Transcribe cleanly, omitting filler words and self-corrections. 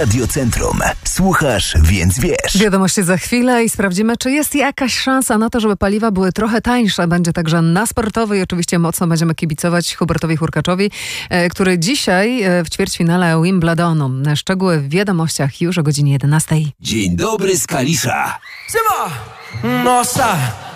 Radio Centrum. Słuchasz, więc wiesz. Wiadomości za chwilę i sprawdzimy, czy jest jakaś szansa na to, żeby paliwa były trochę tańsze. Będzie także na sportowej. Oczywiście mocno będziemy kibicować Hubertowi Hurkaczowi, który dzisiaj w ćwierćfinale Wimbledonu. Szczegóły w wiadomościach już o godzinie 11. Dzień dobry z Kalisza. Siema! Nossa!